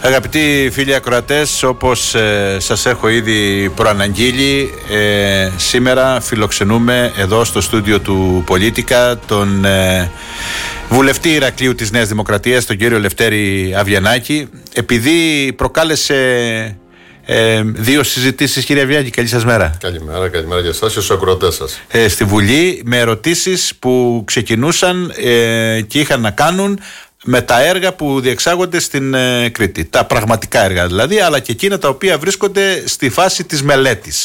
Αγαπητοί φίλοι ακροατές, όπως σας έχω ήδη προαναγγείλει, σήμερα φιλοξενούμε εδώ στο στούντιο του Πολίτικα τον βουλευτή Ηρακλείου της Νέας Δημοκρατίας, τον κύριο Λευτέρη Αβγενάκη. Επειδή προκάλεσε δύο συζητήσεις, κύριε Αβγενάκη, καλή σας μέρα. Καλημέρα για εσάς και στους ακροατές σας. Στη Βουλή, με ερωτήσεις που ξεκινούσαν και είχαν να κάνουν με τα έργα που διεξάγονται στην Κρήτη. Τα πραγματικά έργα δηλαδή, αλλά και εκείνα τα οποία βρίσκονται στη φάση της μελέτης.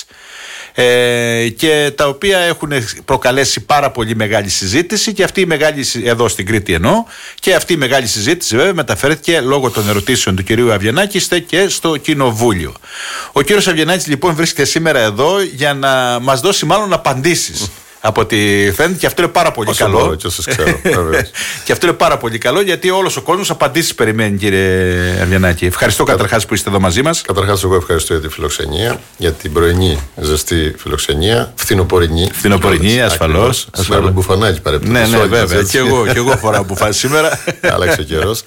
Και τα οποία έχουν προκαλέσει πάρα πολύ μεγάλη συζήτηση, και αυτή η μεγάλη, εδώ στην Κρήτη εννοώ, και αυτή η μεγάλη συζήτηση βέβαια μεταφέρθηκε λόγω των ερωτήσεων του κυρίου Αβγενάκη και στο Κοινοβούλιο. Ο κύριος Αβγενάκης λοιπόν βρίσκεται σήμερα εδώ για να μας δώσει μάλλον απαντήσεις. Από ό,τι φαίνεται, και αυτό είναι πάρα πολύ καλό. Και αυτό είναι πάρα πολύ καλό, γιατί όλος ο κόσμος απαντήσεις περιμένει, κύριε Αβγενάκη. Ευχαριστώ καταρχάς που είστε εδώ μαζί μας. Καταρχάς, εγώ ευχαριστώ για τη φιλοξενία, για την πρωινή ζεστή φιλοξενία. Φθινοπορεινή, ασφαλώς. Σήμερα μπουφανάκι παρεπτόντως. Ναι, βέβαια. Και εγώ φοράω μπουφάν σήμερα. Άλλαξε ο καιρός.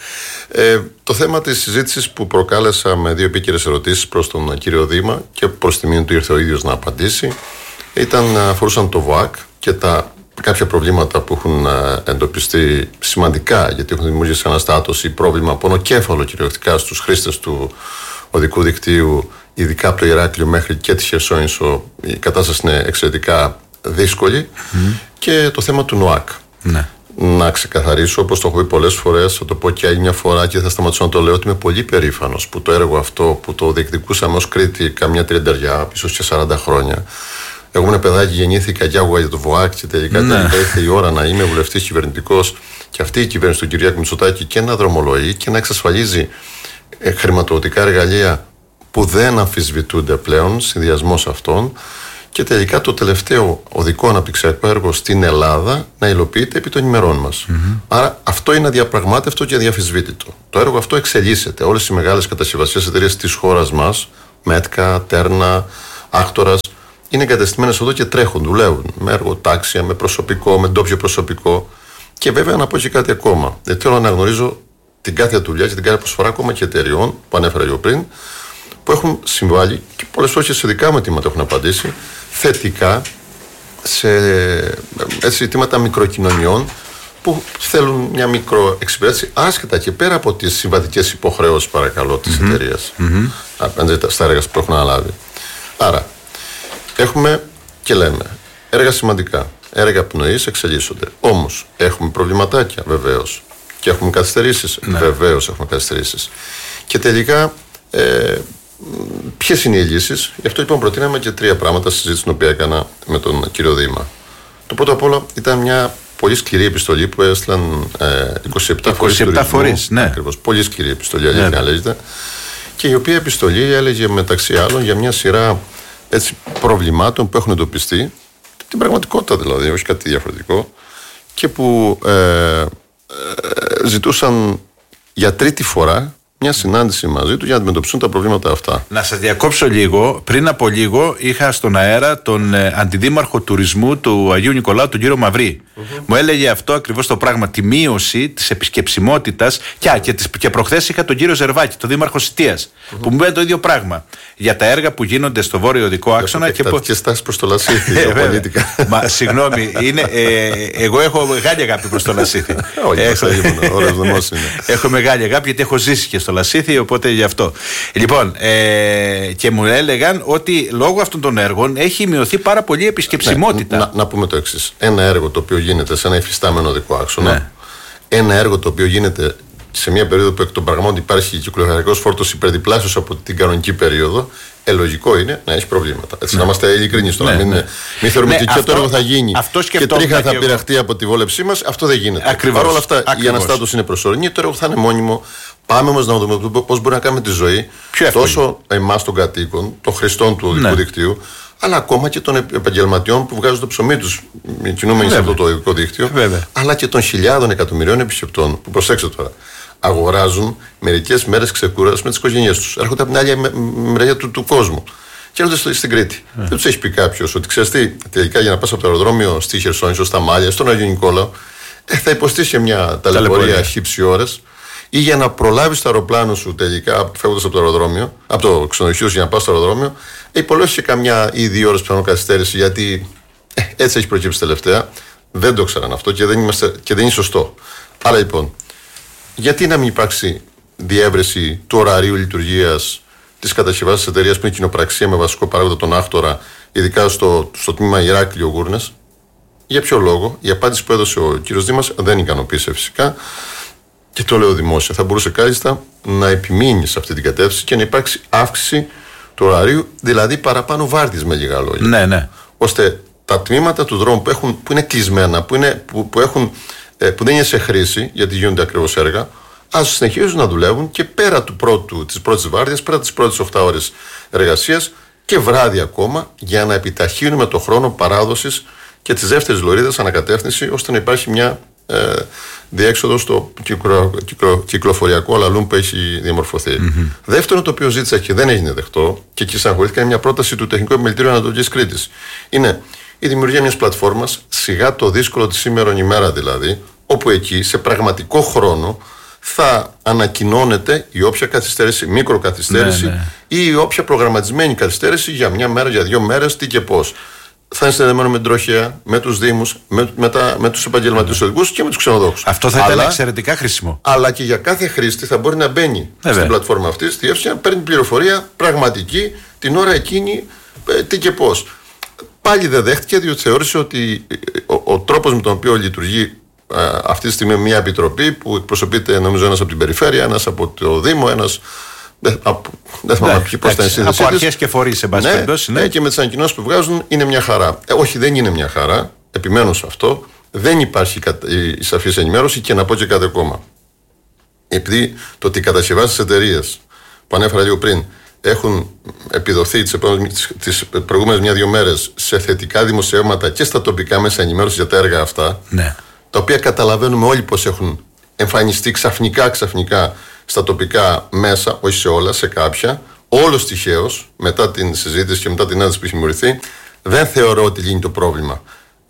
Το θέμα της συζήτησης που προκάλεσα με δύο επίκαιρες ερωτήσεις προς τον κύριο Δήμα, και προς τη μήνυ του ήρθε ο ίδιος να απαντήσει, αφορούσαν το ΒΟΑΚ και κάποια προβλήματα που έχουν εντοπιστεί σημαντικά, γιατί έχουν δημιουργήσει αναστάτωση, πρόβλημα πονοκέφαλο κυριολεκτικά στους χρήστες του οδικού δικτύου, ειδικά από το Ηράκλειο μέχρι και τη Χερσόνησο. Η κατάσταση είναι εξαιρετικά δύσκολη. Και το θέμα του ΝΟΑΚ. Να ξεκαθαρίσω, όπως το έχω πει πολλές φορές, θα το πω και άλλη μια φορά και θα σταματήσω να το λέω, ότι είμαι πολύ περήφανος που το έργο αυτό που το διεκδικούσαμε ως Κρήτη καμιά 30, ίσως και 40 χρόνια. Εγώ ήμουν παιδάκι, γεννήθηκα και άκουγα για το ΒΟΑΚ και τελικά ήρθε η ώρα να είμαι βουλευτής κυβερνητικός και αυτή η κυβέρνηση του Κυριάκου Μητσοτάκη και να δρομολογεί και να εξασφαλίζει χρηματοδοτικά εργαλεία που δεν αμφισβητούνται πλέον, συνδυασμός αυτών, και τελικά το τελευταίο οδικό αναπτυξιακό έργο στην Ελλάδα να υλοποιείται επί των ημερών μας. Άρα αυτό είναι αδιαπραγμάτευτο και αδιαφυσβήτητο. Το έργο αυτό εξελίσσεται. Όλες οι μεγάλες κατασκευαστικές εταιρείες της χώρας μας, Μέτκα, Τέρνα, Άκτορας, είναι εγκατεστημένες εδώ και τρέχουν, δουλεύουν με εργοτάξια, με προσωπικό, με ντόπιο προσωπικό. Και βέβαια να πω και κάτι ακόμα. Γιατί θέλω να αναγνωρίζω την κάθε δουλειά και την κάθε προσφορά ακόμα και εταιριών που ανέφερα εγώ πριν, που έχουν συμβάλει και πολλές φορές σε δικά μου αιτήματα έχουν απαντήσει θετικά σε ζητήματα μικροκοινωνιών που θέλουν μια μικροεξυπηρέτηση, άσχετα και πέρα από τις συμβατικές υποχρεώσεις, παρακαλώ, της εταιρείας στα έργα που έχουν αναλάβει. Άρα, έχουμε και λέμε έργα σημαντικά, έργα πνοής εξελίσσονται. Όμως έχουμε προβληματάκια, βεβαίως, και έχουμε καθυστερήσεις. Βεβαίως έχουμε καθυστερήσεις. Και τελικά, ποιες είναι οι λύσεις? Γι' αυτό λοιπόν προτείναμε και τρία πράγματα στη συζήτηση την οποία έκανα με τον κύριο Δήμα. Το πρώτο απ' όλα ήταν μια πολύ σκληρή επιστολή που έστειλαν 27 φορείς. Ναι. Ακριβώς. Πολύ σκληρή επιστολή, αλήθεια να λέγεται. Και η οποία επιστολή έλεγε μεταξύ άλλων για μια σειρά προβλημάτων που έχουν εντοπιστεί, την πραγματικότητα δηλαδή, όχι κάτι διαφορετικό, και που ζητούσαν για τρίτη φορά μια συνάντηση μαζί του για να αντιμετωπιστούν τα προβλήματα αυτά. Να σας διακόψω λίγο. Πριν από λίγο είχα στον αέρα τον αντιδήμαρχο τουρισμού του Αγίου Νικολάου, τον κύριο Μαυρή. Μου έλεγε αυτό ακριβώς το πράγμα, τη μείωση της επισκεψιμότητας. Και προχθές είχα τον κύριο Ζερβάκη, τον δήμαρχο Σιτίας, που μου είπε το ίδιο πράγμα για τα έργα που γίνονται στο βόρειο οδικό άξονα. Και στάσεις προς το Λασίθι, πολιτικά. Μα συγγνώμη, εγώ έχω μεγάλη αγάπη προς το Λασίθι. Έχω μεγάλη αγάπη γιατί έχω ζήσει και στο Λασίθι, οπότε γι' αυτό. Λοιπόν, και μου έλεγαν ότι λόγω αυτών των έργων έχει μειωθεί πάρα πολύ η επισκεψιμότητα. Να πούμε το εξής. Ένα έργο το οποίο γίνεται σε ένα υφιστάμενο οδικό άξονα, ένα έργο το οποίο γίνεται σε μια περίοδο που εκ των πραγμάτων υπάρχει κυκλοφοριακός φόρτος υπερδιπλάσιος από την κανονική περίοδο, λογικό είναι να έχει προβλήματα. Έτσι, να είμαστε ειλικρινείς τώρα. Μην θεωρούμε ότι και το έργο θα γίνει και τρίχα θα πειραχτεί από τη βόλεψή μας. Αυτό δεν γίνεται. Παρ' όλα αυτά, η αναστάτωση είναι προσωρινή, το έργο θα είναι μόνιμο. Πάμε όμως να δούμε πώς μπορεί να κάνουμε τη ζωή τόσο εμάς των κατοίκων, των χρηστών του οδικού δικτύου, αλλά ακόμα και των επαγγελματιών που βγάζουν το ψωμί τους κινούμενοι σε αυτό το οδικό δίκτυο, αλλά και των χιλιάδων εκατομμυρίων επισκεπτών που, προσέξτε τώρα, αγοράζουν μερικές μέρες ξεκούρασης με τις οικογένειές τους. Έρχονται από την άλλη μεριά του κόσμου και έρχονται στην Κρήτη. Δεν τους έχει πει κάποιος ότι ξέρεις τι, τελικά για να πας από το αεροδρόμιο στη Χερσόνησο, στα Μάλια, στον Αγιο Νικόλαο, θα υποστείς και μια ταλαιπωρία χύψη ώρες. ή για να προλάβεις το αεροπλάνο σου τελικά φεύγοντας από το αεροδρόμιο, από το ξενοδοχείο σου για να πας στο αεροδρόμιο, υπολόγισε καμιά ή 2 ώρες πιθανό καθυστέρηση, γιατί έτσι έχει προκύψει τελευταία. Δεν το ξέραν αυτό και δεν είναι σωστό. Άρα λοιπόν, γιατί να μην υπάρξει διεύρυνση του ωραρίου λειτουργίας της κατασκευάσης της εταιρείας που είναι κοινοπραξία με βασικό παράγοντα τον άκτορα, ειδικά στο τμήμα Ηράκλειο Γούρνες? Για ποιο λόγο? Η απάντηση που έδωσε ο κύριος Δήμας δεν ικανοποίησε φυσικά, και το λέω δημόσια. Θα μπορούσε κάλλιστα να επιμείνει σε αυτή την κατεύθυνση και να υπάρξει αύξηση του ωραρίου, δηλαδή παραπάνω βάρδιες, με λίγα λόγια. Ναι, ναι. Ώστε τα τμήματα του δρόμου που είναι κλεισμένα, που δεν είναι σε χρήση, γιατί γίνονται ακριβώς έργα, ας συνεχίζουν να δουλεύουν και πέρα της πρώτης βάρδιας, πέρα της πρώτης 8 ώρες εργασίας και βράδυ ακόμα, για να επιταχύνουμε το χρόνο παράδοσης και της δεύτερης λωρίδας ανακατεύθυνση, ώστε να υπάρχει μια διέξοδο στο κυκλοφοριακό αλαλούμ που έχει διαμορφωθεί. Δεύτερο, το οποίο ζήτησα και δεν έγινε δεχτό, και εκεί συγχωρήθηκα, είναι μια πρόταση του Τεχνικού Επιμελητηρίου Ανατολικής Κρήτης. Είναι η δημιουργία μιας πλατφόρμας, σιγά το δύσκολο τη σήμερον ημέρα δηλαδή, όπου εκεί σε πραγματικό χρόνο θα ανακοινώνεται η όποια καθυστέρηση, μικροκαθυστέρηση, ή η όποια προγραμματισμένη καθυστέρηση για μια μέρα, για 2 μέρες, τι και πώς. Θα είναι συνδεδεμένο με την τροχέα, με τους δήμους, με τους επαγγελματίες οδηγούς και με τους ξενοδόχους. Αυτό θα ήταν εξαιρετικά χρήσιμο. Αλλά και για κάθε χρήστη θα μπορεί να μπαίνει στην πλατφόρμα αυτή, στη διεύθυνση, να παίρνει πληροφορία πραγματική την ώρα εκείνη, τι και πώς. Πάλι δεν δέχτηκε, διότι θεώρησε ότι ο τρόπος με τον οποίο λειτουργεί αυτή τη στιγμή μια επιτροπή που εκπροσωπείται, νομίζω, ένας από την περιφέρεια, ένας από το Δήμο, ένας. Δεν θυμάμαι πώς ήταν η σύνδεση. Από αρχές και φορείς, εν πάση περιπτώσει. Ναι, και με τις ανακοινώσεις που βγάζουν είναι μια χαρά. Όχι, δεν είναι μια χαρά. Επιμένω σε αυτό. Δεν υπάρχει η σαφής ενημέρωση, και να πω και κάτι ακόμα. Επειδή το ότι οι κατασκευάσεις της εταιρείας που ανέφερα λίγο πριν έχουν επιδοθεί τις προηγούμενες 1-2 μέρες σε θετικά δημοσιεύματα και στα τοπικά μέσα ενημέρωση για τα έργα αυτά, τα οποία καταλαβαίνουμε όλοι πως έχουν εμφανιστεί ξαφνικά στα τοπικά μέσα, όχι σε όλα, σε κάποια, όλος τυχαίως, μετά την συζήτηση και μετά την ένταση που έχει δημιουργηθεί, δεν θεωρώ ότι λύνει το πρόβλημα.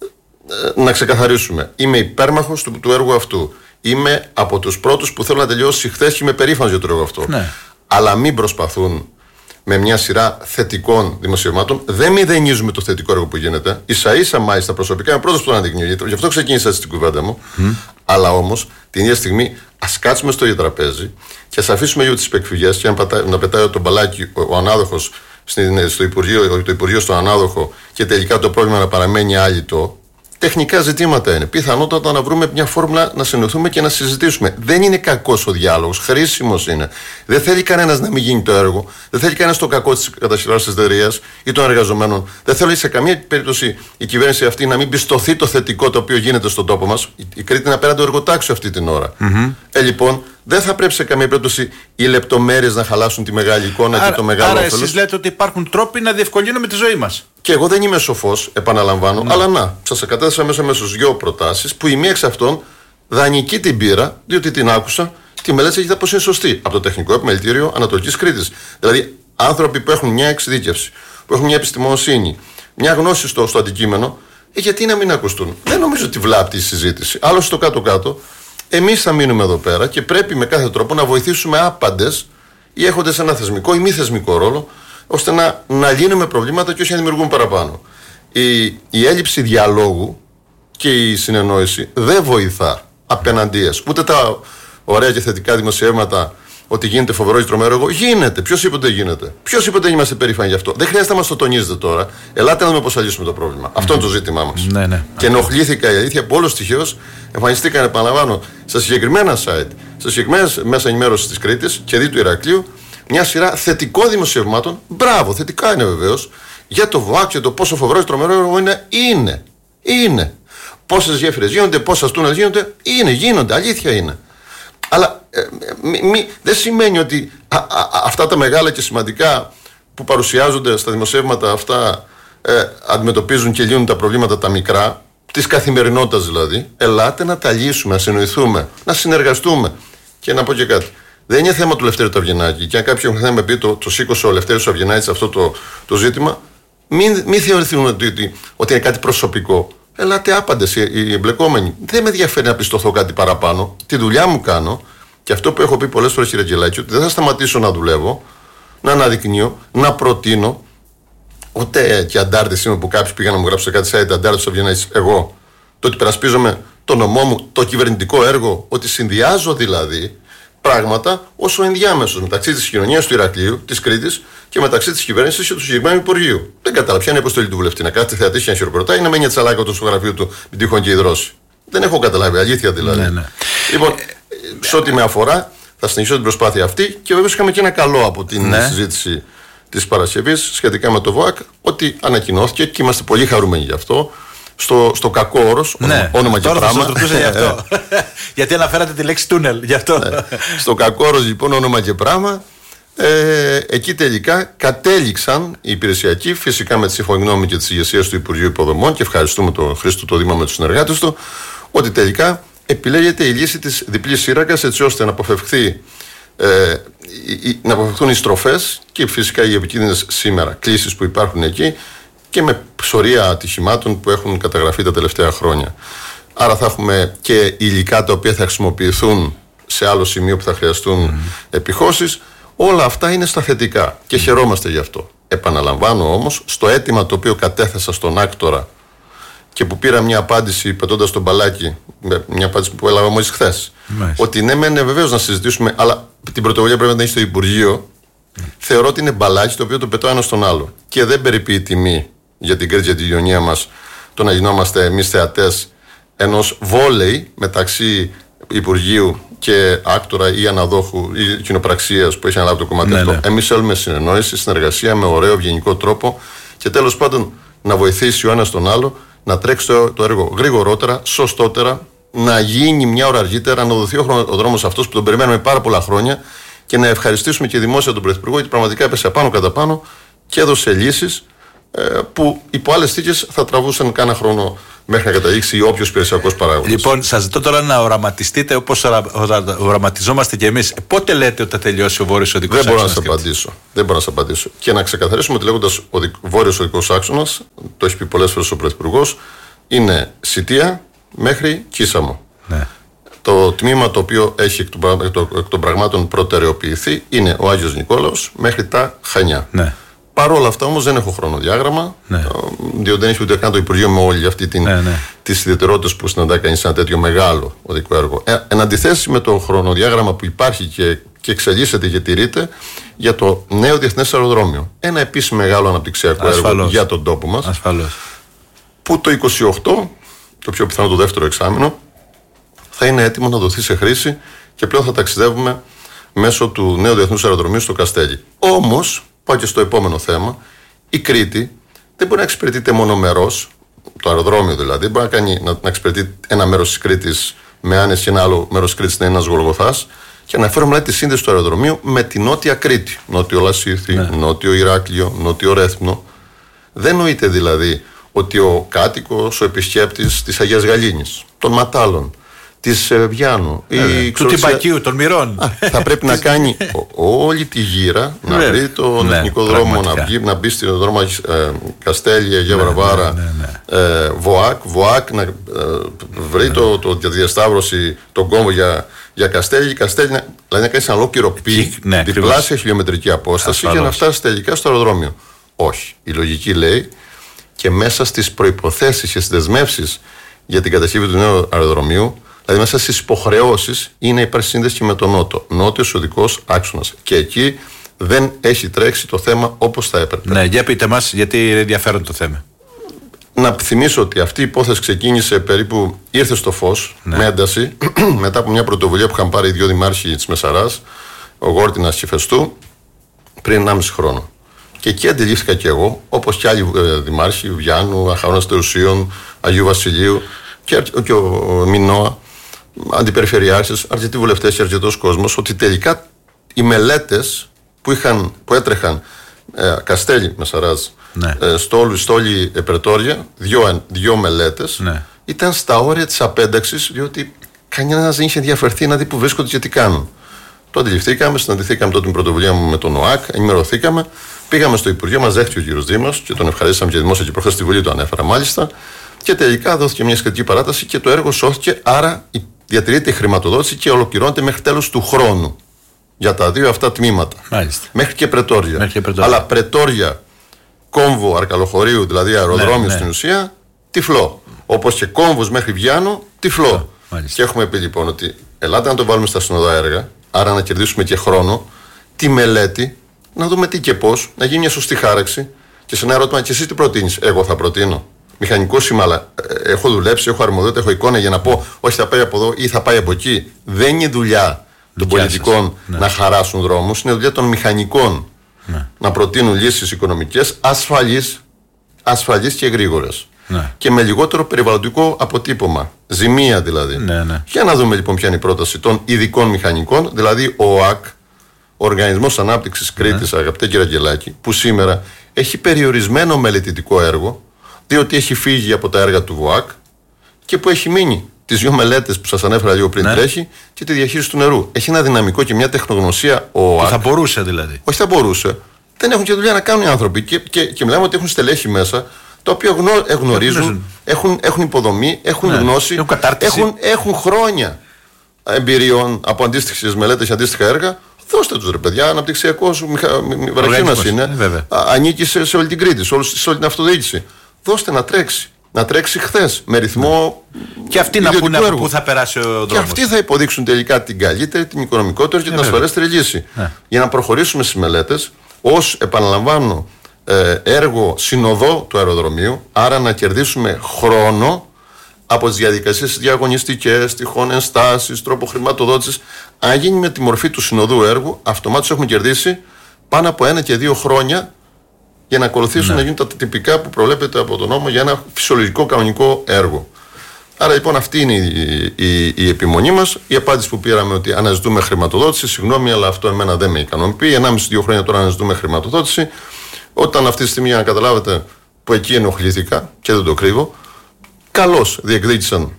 Να ξεκαθαρίσουμε. Είμαι υπέρμαχος του έργου αυτού. Είμαι από τους πρώτους που θέλω να τελειώσει χθες και είμαι περήφανος για το έργο αυτό. Ναι. Αλλά μην προσπαθούν με μια σειρά θετικών δημοσιευμάτων. Δεν μηδενίζουμε το θετικό έργο που γίνεται. Ίσα-ίσα, μάλιστα, προσωπικά είμαι πρώτος που το αναδεικνύει. Γι' αυτό ξεκίνησα έτσι την κουβέντα μου. Αλλά όμως την ίδια στιγμή ας κάτσουμε στο ίδιο τραπέζι και ας αφήσουμε λίγο τις υπεκφυγές και να πετάει το μπαλάκι ο ανάδοχος στο Υπουργείο, το Υπουργείο στον ανάδοχο, και τελικά το πρόβλημα να παραμένει άλυτο. Τεχνικά ζητήματα είναι. Πιθανότατα να βρούμε μια φόρμουλα να συνοηθούμε και να συζητήσουμε. Δεν είναι κακός ο διάλογος, χρήσιμος είναι. Δεν θέλει κανένας να μην γίνει το έργο. Δεν θέλει κανένας το κακό της κατασκευής της εταιρείας ή των εργαζομένων. Δεν θέλει σε καμία περίπτωση η κυβέρνηση αυτή να μην πιστωθεί το θετικό το οποίο γίνεται στον τόπο μας. Η Κρήτη είναι απέναντι το εργοτάξιο αυτή την ώρα. Λοιπόν, δεν θα πρέπει σε καμία περίπτωση οι λεπτομέρειες να χαλάσουν τη μεγάλη εικόνα και το μεγάλο όφελος. Άρα, εσείς λέτε ότι υπάρχουν τρόποι να διευκολύνουμε τη ζωή μας. Και εγώ δεν είμαι σοφός, επαναλαμβάνω, αλλά να, σας κατέθεσα μέσα στους 2 προτάσεις που η μία εξ αυτών δανεική την πήρα, διότι την άκουσα, τη μελέτη έχει πως είναι σωστή από το Τεχνικό Επιμελητήριο Ανατολικής Κρήτης. Δηλαδή, άνθρωποι που έχουν μια εξειδίκευση, που έχουν μια επιστημονοσύνη, μια γνώση στο αντικείμενο, γιατί να μην ακουστούν? Δεν νομίζω ότι βλάπτει η συζήτηση. Άλλωστε, στο κάτω-κάτω, εμείς θα μείνουμε εδώ πέρα και πρέπει με κάθε τρόπο να βοηθήσουμε άπαντες ή έχοντες ένα θεσμικό ή μη θεσμικό ρόλο, ώστε να λύνουμε προβλήματα και όχι να δημιουργούμε παραπάνω. Η έλλειψη διαλόγου και η συνεννόηση δεν βοηθά απέναντίας. Ούτε τα ωραία και θετικά δημοσιεύματα ότι γίνεται φοβερό ή τρομερό έργο. Γίνεται. Ποιος είπε ότι δεν γίνεται? Ποιος είπε ότι δεν είμαστε περήφανοι γι' αυτό? Δεν χρειάζεται να μας το τονίζετε τώρα. Ελάτε να δούμε πώς θα λύσουμε το πρόβλημα. Αυτό είναι το ζήτημά μας. Ναι. Και ενοχλήθηκα, η αλήθεια, που όλος τυχαίως εμφανιστήκαν, επαναλαμβάνω, στα συγκεκριμένα site, στα συγκεκριμένα μέσα ενημέρωσης της Κρήτης και δι του Ηρακλείου, μια σειρά θετικών δημοσιευμάτων. Μπράβο, θετικά είναι βεβαίως, για το ΒΟΑΚ και το πόσο φοβερό ή τρομερό έργο είναι. Είναι. Πόσες γέφυρες γίνονται, πόσα τούνελ γίνονται, αλήθεια είναι. Αλλά δεν σημαίνει ότι αυτά τα μεγάλα και σημαντικά που παρουσιάζονται στα δημοσιεύματα αυτά αντιμετωπίζουν και λύνουν τα προβλήματα τα μικρά, της καθημερινότητας δηλαδή. Ελάτε να τα λύσουμε, να συνοηθούμε, να συνεργαστούμε. Και να πω και κάτι. Δεν είναι θέμα του Λευτέρη του Αυγενάκη. Και αν κάποιο θα με πει το σήκωσε ο Λευτέρης ο Αυγενάκης αυτό το ζήτημα, μην θεωρηθούν ότι είναι κάτι προσωπικό. Ελάτε άπαντες οι εμπλεκόμενοι. Δεν με ενδιαφέρει να πιστωθώ κάτι παραπάνω. Τη δουλειά μου κάνω Και αυτό που έχω πει πολλές φορές, κύριε Αγγελάκη, ότι δεν θα σταματήσω να δουλεύω, να αναδεικνύω, να προτείνω. Ούτε και αντάρτης είμαι που κάποιοι πήγαν να μου γράψουν κάτι site αντάρτης, εγώ. Το ότι περασπίζομαι το νομό μου, το κυβερνητικό έργο, ότι συνδυάζω δηλαδή πράγματα όσο ενδιάμεσος μεταξύ της κοινωνίας του Ηρακλείου, της Κρήτης και μεταξύ της κυβέρνησης και του συγκεκριμένου Υπουργείου. Δεν κατάλαβα ποια είναι η αποστολή του βουλευτή. Να κάθεται θεατή και να χειροκροτάει ή να μένει τσαλάκα στο γραφείο του με τυχόν και υδρώσει. Δεν έχω καταλάβει, αλήθεια δηλαδή. Ναι. Λοιπόν, σε ό,τι με αφορά, θα συνεχίσω την προσπάθεια αυτή και βέβαια είχαμε και ένα καλό από την συζήτηση της Παρασκευής σχετικά με το ΒΟΑΚ, ότι ανακοινώθηκε και είμαστε πολύ χαρούμενοι γι' αυτό. Στο κακό όρος, όνομα και πράγμα. Γι' αυτό. Γιατί αναφέρατε τη λέξη τούνελ, γι' αυτό. Στο κακό όρος λοιπόν, όνομα και πράγμα, εκεί τελικά κατέληξαν οι υπηρεσιακοί, φυσικά με τη σύμφωνη γνώμη και της ηγεσίας του Υπουργείου Υποδομών, και ευχαριστούμε τον Χρήστο το Δήμα με τους συνεργάτες του, ότι τελικά επιλέγεται η λύση της διπλής σύραγγας, έτσι ώστε να αποφευχθούν οι στροφές και φυσικά οι επικίνδυνες σήμερα κλήσεις που υπάρχουν εκεί, και με σωρία ατυχημάτων που έχουν καταγραφεί τα τελευταία χρόνια. Άρα θα έχουμε και υλικά τα οποία θα χρησιμοποιηθούν σε άλλο σημείο που θα χρειαστούν επιχώσεις. Όλα αυτά είναι στα θετικά και χαιρόμαστε γι' αυτό. Επαναλαμβάνω όμως, στο αίτημα το οποίο κατέθεσα στον άκτορα και που πήρα μια απάντηση πετώντας τον μπαλάκι, μια απάντηση που έλαβα μόλις χθες, ότι ναι, βεβαίως να συζητήσουμε, αλλά την πρωτοβουλία πρέπει να έχει στο Υπουργείο. Θεωρώ ότι είναι μπαλάκι το οποίο το πετώ ένα στον άλλο. Και δεν περιποιεί τιμή για την Κρήτη και την κοινωνία μας το να γινόμαστε εμείς θεατές ενός βόλεϊ μεταξύ Υπουργείου και άκτορα ή αναδόχου ή κοινοπραξίας που έχει αναλάβει το κομμάτι αυτό. Εμείς θέλουμε συνεννόηση, συνεργασία με ωραίο, ευγενικό τρόπο και τέλος πάντων να βοηθήσει ο ένας τον άλλο να τρέξει το έργο γρηγορότερα, σωστότερα, να γίνει μια ώρα αργότερα, να δοθεί ο δρόμος αυτός που τον περιμένουμε πάρα πολλά χρόνια. Και να ευχαριστήσουμε και δημόσια τον Πρωθυπουργό, γιατί πραγματικά έπεσε πάνω κατά πάνω και έδωσε λύσεις που υπό άλλες θήκες θα τραβούσαν κάνα χρόνο μέχρι να καταλήξει όποιος υπηρεσιακός παράγοντας. Λοιπόν, σας ζητώ τώρα να οραματιστείτε όπως οραματιζόμαστε κι εμείς. Πότε λέτε ότι θα τελειώσει ο Βόρειος Οδικός Άξονας? Δεν μπορώ να σας απαντήσω. Και να ξεκαθαρίσουμε ότι λέγοντας Βόρειος Οδικός Άξονας, το έχει πει πολλές φορές ο Πρωθυπουργός, είναι Σιτία μέχρι Κίσαμο. Ναι. Το τμήμα το οποίο έχει εκ των πραγμάτων προτεραιοποιηθεί είναι ο Άγιος Νικόλαος μέχρι τα Χανιά. Ναι. Παρ' όλα αυτά όμως δεν έχω χρονοδιάγραμμα, διότι δεν έχει ούτε καν το Υπουργείο με όλη αυτή τις ιδιαιτερότητες που συναντά κανείς ένα τέτοιο μεγάλο οδικό έργο. Εν αντιθέσει με το χρονοδιάγραμμα που υπάρχει και εξελίσσεται και τηρείται για το νέο διεθνές αεροδρόμιο. Ένα επίσης μεγάλο αναπτυξιακό έργο για τον τόπο μας. Ασφαλώς. Που το 28, το πιο πιθανό το δεύτερο εξάμηνο, θα είναι έτοιμο να δοθεί σε χρήση και πλέον θα ταξιδεύουμε μέσω του νέου διεθνούς αεροδρομίου στο Καστέλι. Όμως, πάω και στο επόμενο θέμα, η Κρήτη δεν μπορεί να εξυπηρετείται μονομερός, το αεροδρόμιο δηλαδή, δεν μπορεί να εξυπηρετεί ένα μέρος της Κρήτης με άνεση και ένα άλλο μέρος της Κρήτης να είναι ένας Γολγοθάς, και αναφέρομαι δηλαδή τη σύνδεση του αεροδρομίου με τη Νότια Κρήτη. Νότιο Λασίθι, Νότιο Ηράκλειο, Νότιο Ρέθμνο. Δεν νοείται δηλαδή ότι ο κάτοικος, ο επισκέπτης της Αγίας Γαλήνης, των Ματάλων, της Βιάνου, του Τυπακίου, των Μυρών, θα πρέπει να κάνει όλη τη γύρα, να βρει τον εθνικό δρόμο, να μπει στον δρόμο Καστέλι, Αγία Βραβάρα, ΒΟΑΚ, να βρει τη διασταύρωση, τον κόμβο για Καστέλι, δηλαδή να κάνει ένα ολόκληρο διπλάσια χιλιομετρική απόσταση για να φτάσει τελικά στο αεροδρόμιο. Όχι. Η λογική λέει και μέσα στις προϋποθέσεις και στις δεσμεύσεις για την κατασκευή του νέου αεροδρομίου, δηλαδή μέσα στις υποχρεώσεις, είναι η σύνδεση με τον Νότο. Νότιος Οδικός Άξονας. Και εκεί δεν έχει τρέξει το θέμα όπως θα έπρεπε. Ναι, για πείτε μας, γιατί είναι ενδιαφέρον το θέμα. Να θυμίσω ότι αυτή η υπόθεση ξεκίνησε περίπου, ήρθε στο φως με ένταση μετά από μια πρωτοβουλία που είχαν πάρει οι δύο δημάρχοι της Μεσαράς, ο Γόρτινας και Φεστού, πριν 1,5 χρόνο. Και εκεί αντιλήφθηκα και εγώ, όπως και άλλοι δημάρχοι, Βιάνου, Αχαώνας Τερουσίων, Αγίου Βασιλείου και ο Μινώα, αντιπεριφερειάρχες, αρκετοί βουλευτές και αρκετός κόσμος, ότι τελικά οι μελέτες που έτρεχαν Καστέλι, Μεσαράζ, στο όλη Πρετόρια, δύο μελέτες, ήταν στα όρια της απένταξης, διότι κανένας δεν είχε ενδιαφερθεί να δει που βρίσκονται και τι κάνουν. Το αντιληφθήκαμε, συναντηθήκαμε τότε την πρωτοβουλία μου με τον ΟΑΚ, ενημερωθήκαμε, πήγαμε στο Υπουργείο, μας δέχτηκε ο κύριος Δήμος και τον ευχαρίστησαμε και δημόσια και προχθές στη Βουλή το ανέφερα μάλιστα. Και τελικά δόθηκε μια σχετική παράταση και το έργο σώθηκε. Άρα διατηρείται η χρηματοδότηση και ολοκληρώνεται μέχρι τέλος του χρόνου. Για τα δύο αυτά τμήματα. Μάλιστα. Μέχρι και Πρετόρια. Αλλά Πρετόρια, Κόμβο, Αρκαλοχωρίου, δηλαδή αεροδρόμιο στην ουσία, τυφλό. Όπως και Κόμβος μέχρι Βιάνο, τυφλό. Και έχουμε πει λοιπόν ότι ελάτε να το βάλουμε στα συνοδά έργα, άρα να κερδίσουμε και χρόνο, τη μελέτη, να δούμε τι και πώς, να γίνει μια σωστή χάραξη. Και σε ένα ερώτημα, και εσύ τι προτείνεις? Εγώ θα προτείνω. Μηχανικός είμαι, αλλά έχω δουλέψει, έχω αρμοδιότητα, έχω εικόνα για να πω, όχι θα πάει από εδώ ή θα πάει από εκεί. Δεν είναι δουλειά των πολιτικών να χαράσουν δρόμους, είναι δουλειά των μηχανικών να προτείνουν λύσεις οικονομικές ασφαλείς και γρήγορες. Και με λιγότερο περιβαλλοντικό αποτύπωμα. Ζημία δηλαδή. Για να δούμε λοιπόν ποια είναι η πρόταση των ειδικών μηχανικών, δηλαδή ο ΟΑΚ, ο Οργανισμός Ανάπτυξης Κρήτης, αγαπητέ κύριε Αγγελάκη, που σήμερα έχει περιορισμένο μελετητικό έργο, διότι έχει φύγει από τα έργα του ΒΟΑΚ και που έχει μείνει τις δύο μελέτες που σας ανέφερα λίγο πριν τρέχει και τη διαχείριση του νερού. Έχει ένα δυναμικό και μια τεχνογνωσία ο ΟΑΚ. Θα μπορούσε δηλαδή. Όχι, θα μπορούσε. Δεν έχουν και δουλειά να κάνουν οι άνθρωποι. Και μιλάμε ότι έχουν στελέχη μέσα, τα οποία γνωρίζουν, έχουν υποδομή, έχουν γνώση, έχουν χρόνια εμπειριών από αντίστοιχες μελέτες και αντίστοιχα έργα. Δώστε τους ρε παιδιά, αναπτυξιακός βραχίωνας είναι. Ανήκει σε όλη την Κρήτη, σε όλη την αυτοδιοίκηση. Δώστε να τρέξει. Να τρέξει χθες με ρυθμό. Και αυτοί να πούνε από πού θα περάσει ο δρόμος. Και αυτοί θα υποδείξουν τελικά την καλύτερη, την οικονομικότερη και την ασφαλέστερη λύση. Για να προχωρήσουμε στις μελέτες, ως επαναλαμβάνω, έργο συνοδό του αεροδρομίου, άρα να κερδίσουμε χρόνο από τις διαδικασίες διαγωνιστικές, τυχόν ενστάσεις, τρόπο χρηματοδότησης. Αν γίνει με τη μορφή του συνοδού έργου, αυτομάτως έχουμε κερδίσει πάνω από 1 και 2 χρόνια για να ακολουθήσουν να γίνουν τα τυπικά που προβλέπεται από τον νόμο για ένα φυσιολογικό κανονικό έργο. Άρα λοιπόν αυτή είναι η επιμονή μας. Η απάντηση που πήραμε ότι αναζητούμε χρηματοδότηση, συγγνώμη, αλλά αυτό εμένα δεν με ικανοποιεί. 1,5-2 χρόνια τώρα αναζητούμε χρηματοδότηση. Όταν αυτή τη στιγμή, για να καταλάβετε, που εκεί ενοχλήθηκα και δεν το κρύβω, καλώς διεκδίκησαν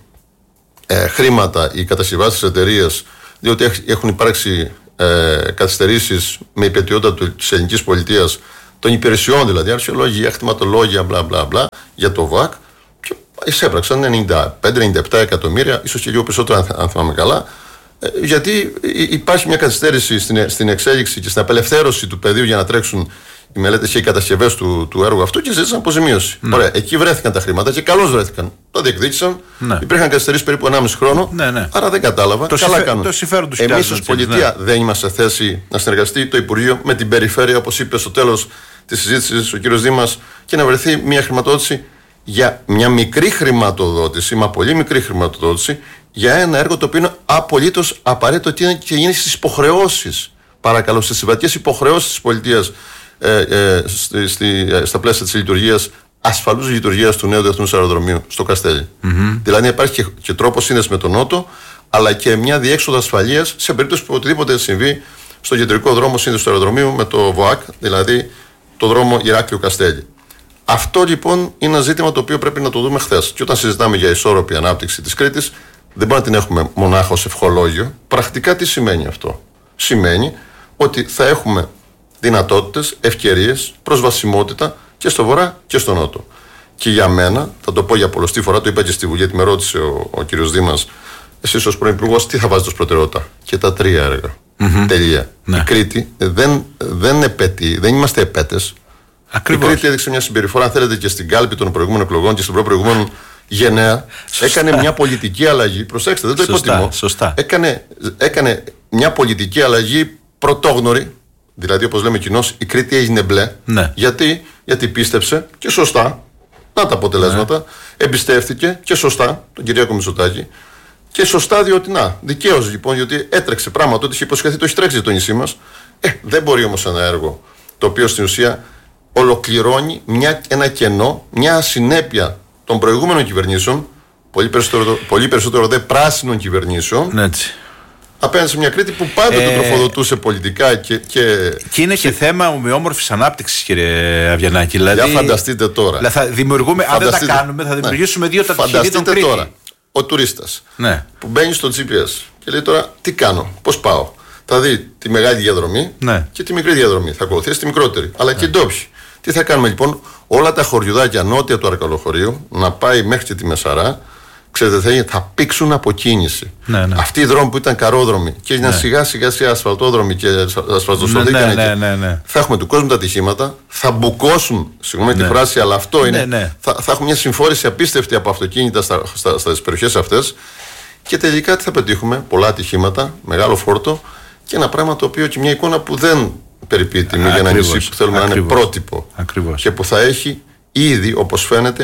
χρήματα οι κατασκευαστικές εταιρείες, διότι έχουν υπάρξει καθυστερήσεις με υπετιότητα της ελληνικής πολιτείας, των υπηρεσιών δηλαδή, αρχαιολόγια, κτηματολόγια, μπλα μπλα μπλα, για το ΒΑΚ, και εισέπραξαν 95-97 εκατομμύρια, ίσως και λίγο περισσότερο αν θυμάμαι καλά, γιατί υπάρχει μια καθυστέρηση στην εξέλιξη και στην απελευθέρωση του πεδίου για να τρέξουν οι μελέτες και οι κατασκευές του έργου αυτού και ζήτησαν αποζημίωση. Ωραία, εκεί βρέθηκαν τα χρήματα και καλώς βρέθηκαν. Τα διεκδίκησαν. Υπήρχαν καθυστερήσεις περίπου 1,5 χρόνο. Άρα δεν κατάλαβα. Καλά κάνουν. Εμείς ως πολιτεία δεν είμαστε σε θέση να συνεργαστεί το Υπουργείο με την περιφέρεια, όπως είπε στο τέλος της συζήτησης ο κ. Δήμας, και να βρεθεί μια χρηματοδότηση για μια μικρή χρηματοδότηση, μα πολύ μικρή χρηματοδότηση, για ένα έργο το οποίο είναι απολύτως απαραίτητο και γίνει στις υποχρεώσεις. Παρακαλώ, στις συμβατικές υποχρεώσεις της πολιτείας. Στα πλαίσια της λειτουργίας, ασφαλούς λειτουργίας του νέου διεθνούς αεροδρομίου στο Καστέλι. Δηλαδή υπάρχει και τρόπος σύνδεση με τον Νότο, αλλά και μια διέξοδο ασφαλείας σε περίπτωση που οτιδήποτε συμβεί στο κεντρικό δρόμο σύνδεση του αεροδρομίου με το ΒΟΑΚ, δηλαδή το δρόμο Ηράκλειο Καστέλι. Αυτό λοιπόν είναι ένα ζήτημα το οποίο πρέπει να το δούμε χθες. Και όταν συζητάμε για ισόρροπη ανάπτυξη της Κρήτης, δεν μπορούμε να την έχουμε μονάχα ως ευχολόγιο. Πρακτικά τι σημαίνει αυτό? Σημαίνει ότι θα έχουμε δυνατότητες, ευκαιρίες, προσβασιμότητα και στο βορρά και στο νότο. Και για μένα, θα το πω για πολλωστή φορά, το είπα και στη Βουλή, γιατί με ρώτησε ο κύριος Δήμας, εσείς ως πρωθυπουργός τι θα βάζετε ως προτεραιότητα? Και τα 3 έργα. Τελεία. Η Κρήτη δεν είμαστε επέτες. Ακριβώς. Η Κρήτη έδειξε μια συμπεριφορά, αν θέλετε, και στην κάλπη των προηγούμενων εκλογών και στον προηγούμενο γενναία. Έκανε μια πολιτική αλλαγή. Προσέξτε, δεν το υποτιμώ. Έκανε μια πολιτική αλλαγή πρωτόγνωρη. Δηλαδή, όπως λέμε κοινώς, η Κρήτη έγινε μπλε. Γιατί πίστεψε και σωστά. Να τα αποτελέσματα. Εμπιστεύτηκε και σωστά τον Κυριάκο Μητσοτάκη. Και σωστά, διότι δικαίως λοιπόν, διότι έτρεξε πράγματα ότι είχε υποσχεθεί, το έχει τρέξει το νησί μας. Δεν μπορεί όμως ένα έργο το οποίο στην ουσία ολοκληρώνει ένα κενό, μια ασυνέπεια των προηγούμενων κυβερνήσεων, πολύ περισσότερο δε πράσινων κυβερνήσεων. Έτσι. Απέναντι σε μια Κρήτη που πάντοτε τροφοδοτούσε πολιτικά και είναι και θέμα ομοιόμορφης ανάπτυξης, κύριε Αβιανάκη. Δηλαδή, για φανταστείτε τώρα. Δηλαδή θα δημιουργούμε, αν δεν τα κάνουμε, θα δημιουργήσουμε δύο τα τυχερή των Κρήτη. Τώρα, ο τουρίστας που μπαίνει στο GPS και λέει τώρα τι κάνω, πώς πάω. Θα δει τη μεγάλη διαδρομή και τη μικρή διαδρομή. Θα ακολουθήσει τη μικρότερη. Αλλά και οι ντόπιοι. Τι θα κάνουμε λοιπόν? Όλα τα χωριουδάκια νότια του Αρκαλοχωρίου να πάει μέχρι και τη Μεσαρά ξέρετε, θα πήξουν από κίνηση. Ναι. Αυτοί οι δρόμοι που ήταν καρόδρομοι και έγιναν σιγά σιγά ασφαλτόδρομοι και ασφαλτοστρωθήκαν. Ναι. Θα έχουμε του κόσμου τα ατυχήματα, θα μπουκώσουν, συγγνώμη τη φράση, αλλά αυτό είναι. Θα έχουμε μια συμφόρηση απίστευτη από αυτοκίνητα στις περιοχές αυτές. Και τελικά τι θα πετύχουμε? Πολλά ατυχήματα, μεγάλο φόρτο και ένα πράγμα το οποίο και μια εικόνα που δεν περιποιεί τιμή για ένα νησί που θέλουμε να είναι πρότυπο. Ακριβώς. Και που θα έχει ήδη, όπως φαίνεται,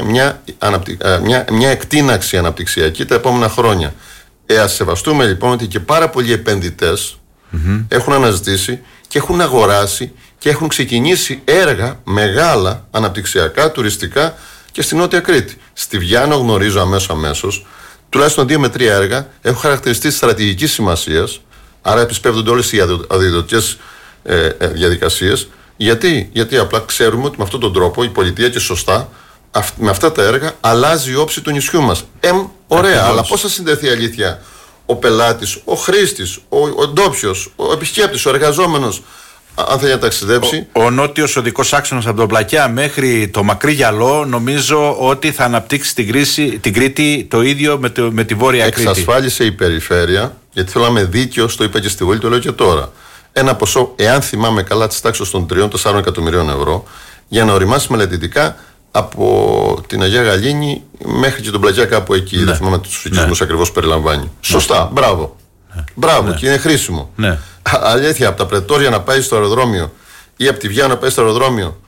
μια εκτείναξη αναπτυξιακή τα επόμενα χρόνια. Ας σεβαστούμε λοιπόν ότι και πάρα πολλοί επενδυτές έχουν αναζητήσει και έχουν αγοράσει και έχουν ξεκινήσει έργα μεγάλα αναπτυξιακά, τουριστικά και στη Νότια Κρήτη. Στη Βιάννο γνωρίζω αμέσως τουλάχιστον 2 με 3 έργα έχουν χαρακτηριστεί στρατηγικής σημασίας, άρα επισπεύδονται όλες οι αδειοδοτικές διαδικασίες. Γιατί απλά ξέρουμε ότι με αυτόν τον τρόπο η πολιτεία και σωστά με αυτά τα έργα αλλάζει η όψη του νησιού μας. Ωραία, αλλά πώς θα συνδεθεί αλήθεια ο πελάτης, ο χρήστης, ο ντόπιος, ο επισκέπτης, ο εργαζόμενος, αν θέλει να ταξιδέψει? Ο νότιος οδικός άξονας από τον Πλακιά μέχρι το μακρύ Γυαλό νομίζω ότι θα αναπτύξει την Κρήτη το ίδιο με τη Βόρεια Κρήτη. Εξασφάλισε η περιφέρεια, γιατί θέλω να είμαι δίκαιος, το είπα και στη Βουλή, το λέω και τώρα. Ένα ποσό, εάν θυμάμαι καλά, της τάξης των 3-4 εκατομμυρίων ευρώ για να οριμάσει μελετητικά από την Αγία Γαλήνη μέχρι και τον Πλακιά, κάπου εκεί. Δεν θυμάμαι τους οικισμούς ακριβώς περιλαμβάνει. Σωστά, μπράβο. Μπράβο, και είναι χρήσιμο. Αλήθεια, από τα Πρετόρια να πάει στο αεροδρόμιο ή από τη Βιάννα να πάει στο αεροδρόμιο,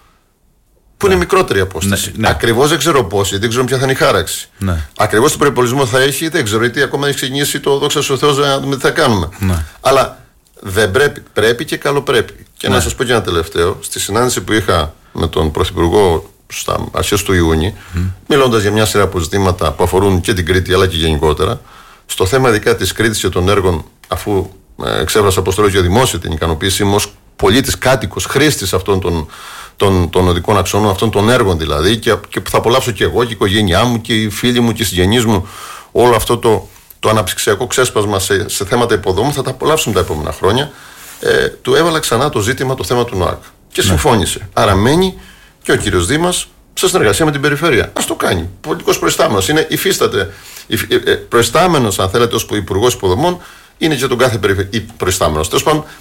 που είναι μικρότερη απόσταση. Ακριβώς δεν ξέρω πώς, γιατί δεν ξέρω ποια θα είναι η χάραξη. Ακριβώς τον προϋπολογισμό θα έχει, δεν ξέρω, γιατί ακόμα δεν έχει ξεκινήσει το δόξα ο Θεός να δούμε τι θα κάνουμε. Αλλά δεν πρέπει και καλό πρέπει. Και να σας πω και ένα τελευταίο. Στη συνάντηση που είχα με τον Πρωθυπουργό στα αρχές του Ιούνιου, μιλώντας για μια σειρά από ζητήματα που αφορούν και την Κρήτη αλλά και γενικότερα, στο θέμα ειδικά της Κρήτης και των έργων, αφού εξέφρασα, όπως το λέω, και δημόσια την ικανοποίησή μου ως πολίτης, κάτοικος, χρήστης αυτών των οδικών αξώνων, αυτών των έργων δηλαδή, και που θα απολαύσω και εγώ και η οικογένειά μου και οι φίλοι μου και οι συγγενείς μου, όλο αυτό το αναψυξιακό ξέσπασμα σε θέματα υποδομών θα τα απολαύσουμε τα επόμενα χρόνια. Του έβαλα ξανά το ζήτημα, το θέμα του ΝΟΑΚ. Και συμφώνησε. Άρα μένει και ο κύριος Δήμας σε συνεργασία με την περιφέρεια. Ας το κάνει. Πολιτικός προϊστάμενος. Υφίσταται. Προϊστάμενος, αν θέλετε, ως υπουργός υποδομών, είναι και τον κάθε προϊστάμενος. Τέλος πάντων,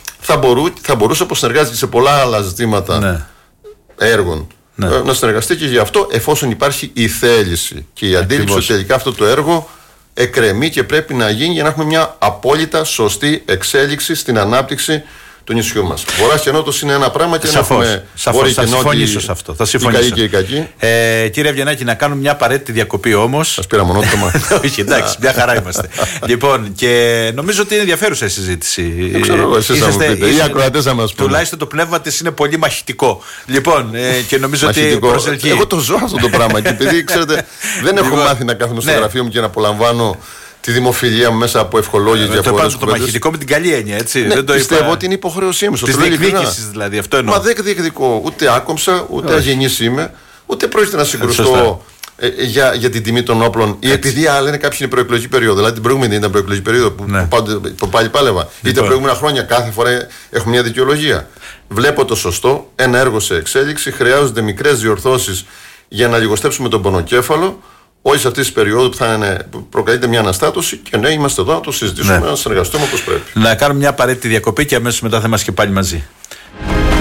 θα μπορούσε, όπως συνεργάζεται σε πολλά άλλα ζητήματα έργων, να συνεργαστεί και γι' αυτό, εφόσον υπάρχει η θέληση και η αντίληψη ότι τελικά αυτό το έργο εκκρεμεί και πρέπει να γίνει για να έχουμε μια απόλυτα σωστή εξέλιξη στην ανάπτυξη του νησιού μας. Βορράς και Νότος είναι ένα πράγμα και έχουμε Βόρεια και Νότια. Θα συμφωνήσω. Και η κακή. Κύριε Αβγενάκη, να κάνουμε μια απαραίτητη διακοπή όμως. Σας πήρα μονότομα. Όχι, εντάξει, μια χαρά είμαστε. Λοιπόν, και νομίζω ότι είναι ενδιαφέρουσα η συζήτηση. Δεν ξέρω, εσείς θα μου πείτε. Οι ακροατές θα μας πούνε. Τουλάχιστον το πνεύμα της είναι πολύ μαχητικό. Λοιπόν, και νομίζω ότι προσελκύει. Εγώ το ζω αυτό το πράγμα και επειδή, ξέρετε, δεν έχω μάθει να κάθομαι στο γραφείο μου και να απολαμβάνω τη δημοφιλία μου μέσα από ευχολόγια και από το μαχητικό με την καλή έννοια, έτσι. Δεν το πιστεύω ότι είναι υποχρέωσή μου. Τη διεκδίκηση δηλαδή, αυτό εννοώ. Μα δεν διεκδικώ. Ούτε άκομψα, ούτε αγενής είμαι, ούτε πρόκειται να συγκρουστώ για την τιμή των όπλων. Ή επειδή άλλα είναι κάποιοι είναι προεκλογική περίοδο. Δηλαδή την προηγούμενη ήταν προεκλογική περίοδο που πάλι πάλευα. Ή τα προηγούμενα χρόνια κάθε φορά έχουμε μια δικαιολογία. Βλέπω το σωστό, ένα έργο σε εξέλιξη, χρειάζονται μικρές διορθώσεις για να λιγοστέψουμε τον πονοκέφαλο. Όχι σε αυτή τη περίοδο που προκαλείται μια αναστάτωση και ναι, είμαστε εδώ να το συζητήσουμε, να συνεργαστούμε όπως πρέπει. Να κάνουμε μια απαραίτητη διακοπή και αμέσως μετά θα είμαστε και πάλι μαζί.